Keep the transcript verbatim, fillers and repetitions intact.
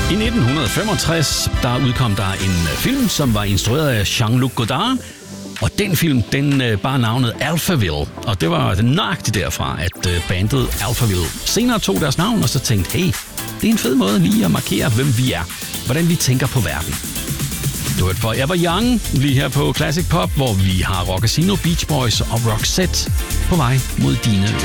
I nitten femogtres, der udkom der en film, som var instrueret af Jean-Luc Godard. Og den film, den øh, bare navnet Alphaville. Og det var nøjagtigt derfra, at øh, bandet Alphaville senere tog deres navn, og så tænkte, hey, det er en fed måde lige at markere, hvem vi er. Hvordan vi tænker på verden. Du hørte Forever Young, lige her på Classic Pop, hvor vi har Rockasino, Beach Boys og Roxette på vej mod dine ører.